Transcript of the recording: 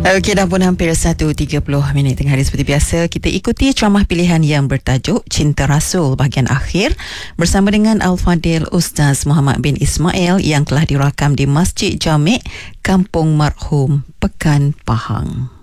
Okey, dah pun hampir 1.30 tengah hari seperti biasa. Kita ikuti ceramah pilihan yang bertajuk Cinta Rasul bahagian akhir bersama dengan Al-Fadil Ustaz Muhammad bin Ismail yang telah dirakam di Masjid Jami' Kampung Marhum, Pekan Pahang.